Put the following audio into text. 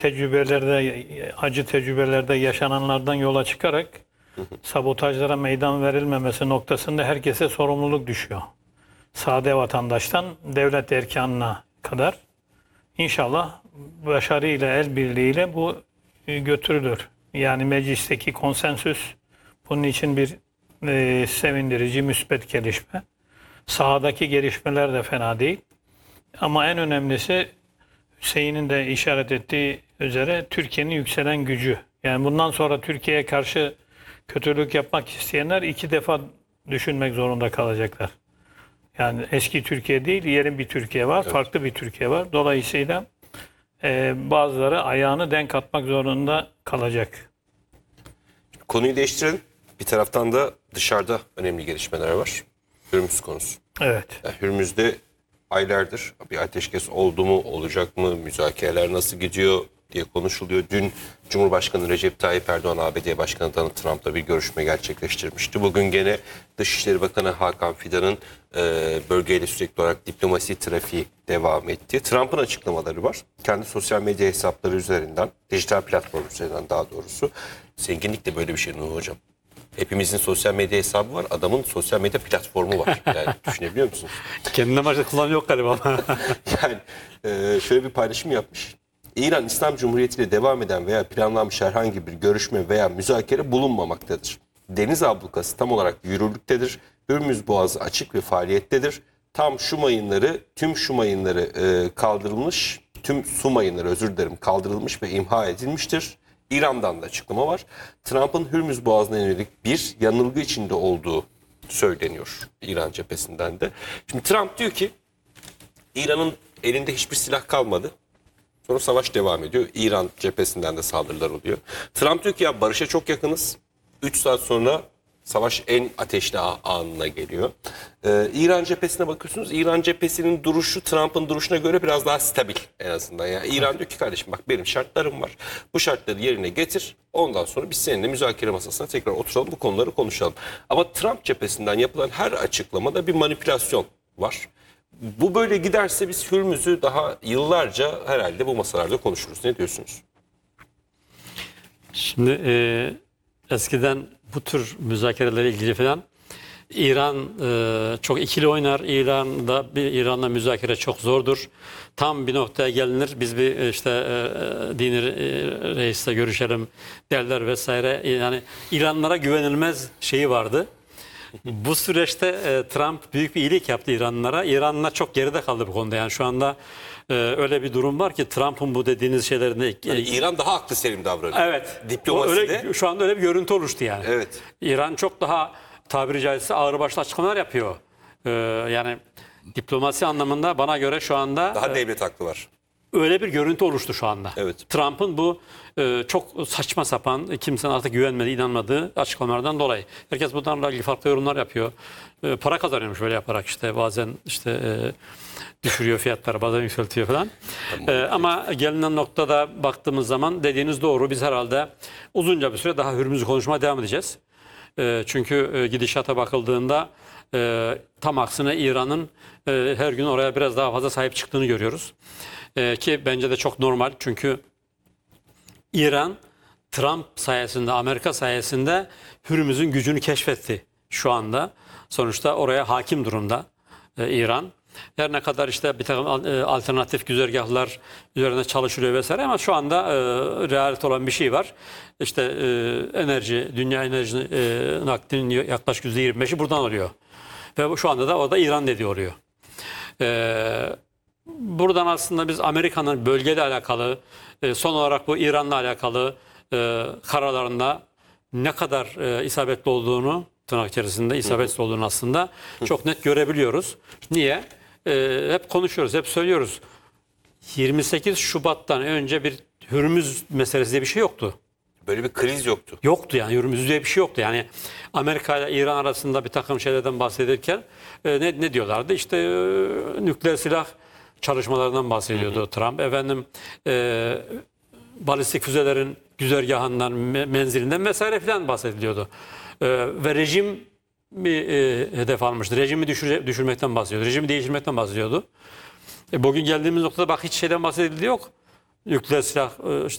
acı tecrübelerde yaşananlardan yola çıkarak sabotajlara meydan verilmemesi noktasında herkese sorumluluk düşüyor. Sade vatandaştan devlet erkanına kadar inşallah başarıyla, el birliğiyle bu götürülür. Yani meclisteki konsensüs bunun için bir sevindirici, müspet gelişme. Sahadaki gelişmeler de fena değil. Ama en önemlisi Hüseyin'in de işaret ettiği üzere Türkiye'nin yükselen gücü. Yani bundan sonra Türkiye'ye karşı kötülük yapmak isteyenler iki defa düşünmek zorunda kalacaklar. Yani eski Türkiye değil, yeni bir Türkiye var, evet. Farklı bir Türkiye var. Dolayısıyla bazıları ayağını denk atmak zorunda kalacak. Konuyu değiştirelim. Bir taraftan da dışarıda önemli gelişmeler var. Hürmüz konusu. Evet. Yani Hürmüz'de aylardır bir ateşkes oldu mu, olacak mı, müzakereler nasıl gidiyor diye konuşuluyor. Dün Cumhurbaşkanı Recep Tayyip Erdoğan ABD Başkanı Donald Trump'la bir görüşme gerçekleştirmişti. Bugün gene Dışişleri Bakanı Hakan Fidan'ın bölgeyle sürekli olarak diplomasi trafiği devam etti. Trump'ın açıklamaları var. Kendi sosyal medya hesapları üzerinden, dijital platform üzerinden daha doğrusu. Zenginlik de böyle bir şey Nuh Hocam. Hepimizin sosyal medya hesabı var. Adamın sosyal medya platformu var. Yani düşünebiliyor musunuz? Kendine başka kullanım yok galiba. Yani şöyle bir paylaşım yapmış. İran İslam Cumhuriyeti ile devam eden veya planlanmış herhangi bir görüşme veya müzakere bulunmamaktadır. Deniz ablukası tam olarak yürürlüktedir. Hürmüz Boğazı açık ve faaliyettedir. Tüm su mayınları kaldırılmış ve imha edilmiştir. İran'dan da açıklama var. Trump'ın Hürmüz Boğazı'na yönelik bir yanılgı içinde olduğu söyleniyor İran cephesinden de. Şimdi Trump diyor ki İran'ın elinde hiçbir silah kalmadı. Sonra savaş devam ediyor. İran cephesinden de saldırılar oluyor. Trump diyor ki ya barışa çok yakınız. 3 saat sonra savaş en ateşli anına geliyor. İran cephesine bakıyorsunuz. İran cephesinin duruşu Trump'ın duruşuna göre biraz daha stabil en azından. Yani İran diyor ki kardeşim bak benim şartlarım var. Bu şartları yerine getir. Ondan sonra biz seninle müzakere masasına tekrar oturalım bu konuları konuşalım. Ama Trump cephesinden yapılan her açıklamada bir manipülasyon var. Bu böyle giderse biz Hürmüz'ü daha yıllarca herhalde bu masalarda konuşuruz. Ne diyorsunuz? Şimdi eskiden bu tür müzakerelere ilgili falan İran çok ikili oynar. İran'la müzakere çok zordur. Tam bir noktaya gelinir. Biz bir dini reisle görüşelim derler vesaire. Yani İranlara güvenilmez şeyi vardı. Bu süreçte Trump büyük bir iyilik yaptı İranlılara. İranlılar çok geride kaldı bu konuda. Yani şu anda öyle bir durum var ki Trump'ın bu dediğiniz şeylerinde... Yani İran daha aklı selim davranıyor. Evet. Diplomaside. Şu anda öyle bir görüntü oluştu yani. Evet. İran çok daha tabiri caizse ağırbaşlı açıklamalar yapıyor. Yani diplomasi anlamında bana göre şu anda... Daha devlet aklı var. Öyle bir görüntü oluştu şu anda. Evet. Trump'ın bu çok saçma sapan, kimsenin artık güvenmediği, inanmadığı açıklamalardan dolayı. Herkes bunlarla ilgili farklı yorumlar yapıyor. Para kazanıyormuş böyle yaparak bazen düşürüyor fiyatları, bazen yükseltiyor falan. Ama gelinen noktada baktığımız zaman dediğiniz doğru. Biz herhalde uzunca bir süre daha Hürmüz'ü konuşmaya devam edeceğiz. Çünkü gidişata bakıldığında tam aksine İran'ın her gün oraya biraz daha fazla sahip çıktığını görüyoruz. Ki bence de çok normal çünkü İran Trump sayesinde, Amerika sayesinde Hürmüz'ün gücünü keşfetti şu anda. Sonuçta oraya hakim durumda İran. Her ne kadar bir takım alternatif güzergahlar üzerine çalışılıyor vesaire ama şu anda realite olan bir şey var. Dünya enerji naklinin yaklaşık %25'i buradan oluyor. Ve şu anda da orada İran dediği oluyor. Buradan aslında biz Amerika'nın bölgeyle alakalı, son olarak bu İran'la alakalı kararlarında ne kadar isabetli olduğunu, tırnak içerisinde isabetli olduğunu aslında çok net görebiliyoruz. Niye? Hep konuşuyoruz, hep söylüyoruz. 28 Şubat'tan önce bir Hürmüz meselesi diye bir şey yoktu. Böyle bir kriz yoktu. Yoktu yani Hürmüz diye bir şey yoktu. Yani Amerika ile İran arasında bir takım şeylerden bahsedilirken ne diyorlardı? Nükleer silah çalışmalarından bahsediyordu Trump. Balistik füzelerin güzergahından, menzilinden vesaire falan bahsediliyordu. Ve rejim bir hedef almıştı. Rejimi düşürmekten bahsediyordu. Rejimi değiştirmekten bahsediyordu. Bugün geldiğimiz noktada bak hiç şeyden bahsedildi yok. Nükleer silah